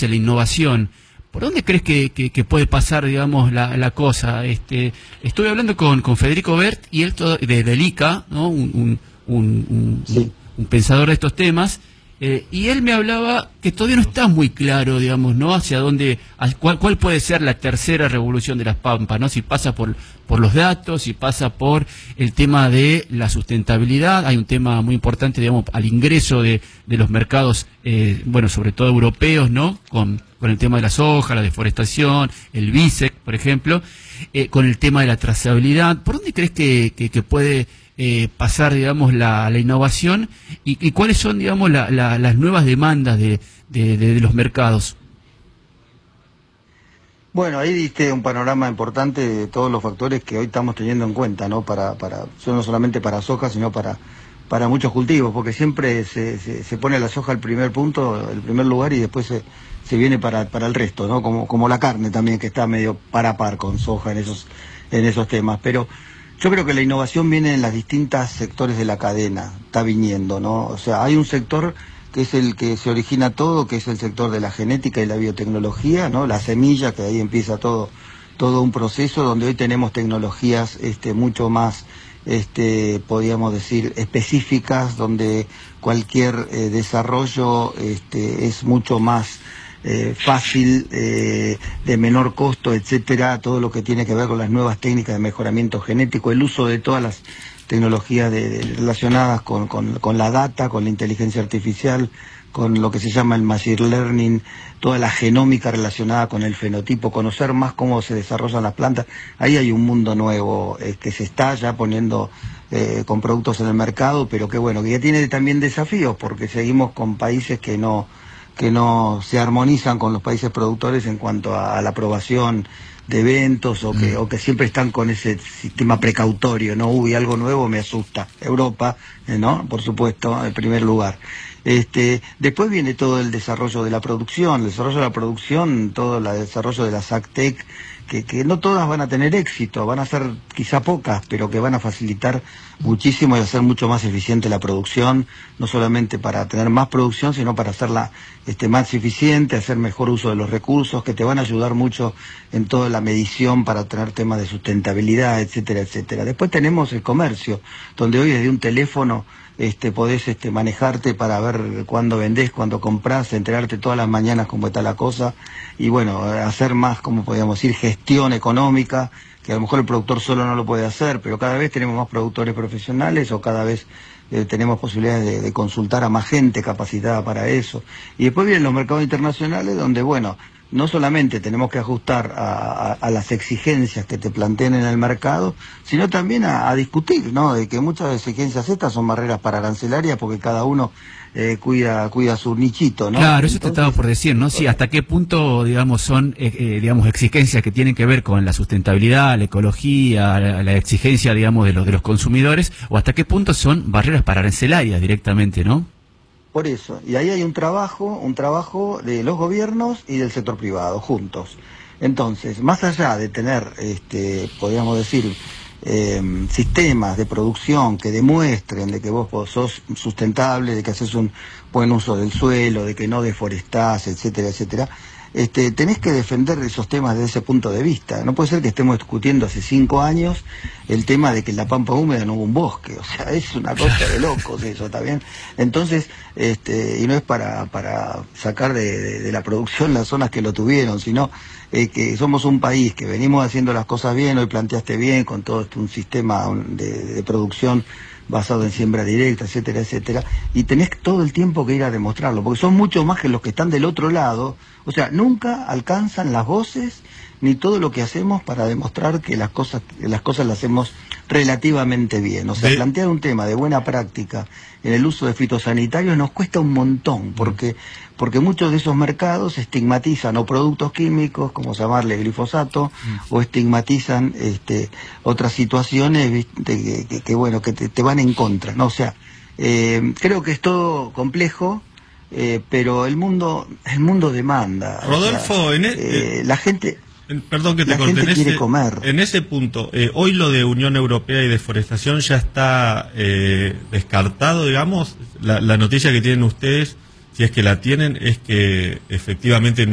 hacia la innovación, ¿por dónde crees que puede pasar, digamos, la cosa? Estuve hablando con Federico Bert y él del ICA, ¿no? Sí. Un pensador de estos temas, y él me hablaba que todavía no está muy claro, digamos, ¿no? Hacia dónde, cuál puede ser la tercera revolución de las Pampas, ¿no? Si pasa por los datos, si pasa por el tema de la sustentabilidad. Hay un tema muy importante, digamos, al ingreso de los mercados, bueno, sobre todo europeos, ¿no? Con el tema de la soja, la deforestación, el BISEC, por ejemplo, con el tema de la trazabilidad. ¿Por dónde crees que puede pasar, digamos, la innovación y cuáles son, digamos, las nuevas demandas de los mercados? Bueno, ahí diste un panorama importante de todos los factores que hoy estamos teniendo en cuenta, ¿no? No solamente para soja, sino para muchos cultivos, porque siempre se pone la soja al primer punto, el primer lugar, y después se viene para el resto, ¿no? Como la carne también, que está medio par a par con soja en esos temas. Pero yo creo que la innovación viene en los distintos sectores de la cadena, está viniendo, ¿no? O sea, hay un sector que es el que se origina todo, que es el sector de la genética y la biotecnología, ¿no? La semilla, que ahí empieza todo un proceso donde hoy tenemos tecnologías mucho más, podríamos decir, específicas, donde cualquier desarrollo es mucho más fácil, de menor costo, etcétera, todo lo que tiene que ver con las nuevas técnicas de mejoramiento genético, el uso de todas las tecnologías relacionadas con la data, con la inteligencia artificial, con lo que se llama el machine learning, toda la genómica relacionada con el fenotipo, conocer más cómo se desarrollan las plantas. Ahí hay un mundo nuevo que se está ya poniendo con productos en el mercado, pero que bueno, que ya tiene también desafíos, porque seguimos con países que no se armonizan con los países productores en cuanto a la aprobación de eventos, o que siempre están con ese sistema precautorio, ¿no? Uy, algo nuevo me asusta. Europa, ¿no? Por supuesto, en primer lugar. Después viene todo el desarrollo de la producción, todo el desarrollo de las AgTech, que no todas van a tener éxito, van a ser quizá pocas, pero que van a facilitar muchísimo y hacer mucho más eficiente la producción, no solamente para tener más producción, sino para hacerla más eficiente, hacer mejor uso de los recursos, que te van a ayudar mucho en toda la medición para tener temas de sustentabilidad, etcétera, etcétera. Después tenemos el comercio, donde hoy desde un teléfono podés manejarte para ver cuándo vendés, cuándo comprás, enterarte todas las mañanas cómo está la cosa, y bueno, hacer más, como podríamos decir, gestión económica, que a lo mejor el productor solo no lo puede hacer, pero cada vez tenemos más productores profesionales, o cada vez tenemos posibilidades de consultar a más gente capacitada para eso. Y después vienen los mercados internacionales, donde bueno, no solamente tenemos que ajustar a las exigencias que te planteen en el mercado, sino también a discutir, ¿no? De que muchas exigencias estas son barreras para arancelarias, porque cada uno cuida su nichito, ¿no? Claro, eso te estaba por decir, ¿no? Sí, hasta qué punto, digamos, son, digamos, exigencias que tienen que ver con la sustentabilidad, la ecología, la exigencia, digamos, de los consumidores, o hasta qué punto son barreras para arancelarias directamente, ¿no? Por eso, y ahí hay un trabajo de los gobiernos y del sector privado, juntos. Entonces, más allá de tener, podríamos decir, sistemas de producción que demuestren de que vos sos sustentable, de que haces un buen uso del suelo, de que no deforestás, etcétera, etcétera, tenés que defender esos temas desde ese punto de vista. No puede ser que estemos discutiendo hace 5 años el tema de que en la pampa húmeda no hubo un bosque. O sea, es una cosa de locos eso, ¿está bien? Entonces, y no es para sacar de la producción las zonas que lo tuvieron, sino que somos un país que venimos haciendo las cosas bien. Hoy planteaste bien, con todo un sistema de producción basado en siembra directa, etcétera, etcétera, y tenés todo el tiempo que ir a demostrarlo, porque son muchos más que los que están del otro lado. O sea, nunca alcanzan las voces ni todo lo que hacemos para demostrar que las cosas las hacemos relativamente bien. O sea, plantear un tema de buena práctica en el uso de fitosanitarios nos cuesta un montón, porque muchos de esos mercados estigmatizan o productos químicos, como llamarle glifosato, o estigmatizan otras situaciones, ¿viste? que bueno, que te van en contra, ¿no? O sea, creo que es todo complejo, pero el mundo demanda. Rodolfo, o sea, la gente... Perdón que te corte, quiere comer. En ese punto, hoy lo de Unión Europea y deforestación ya está descartado, digamos. La noticia que tienen ustedes, si es que la tienen, es que efectivamente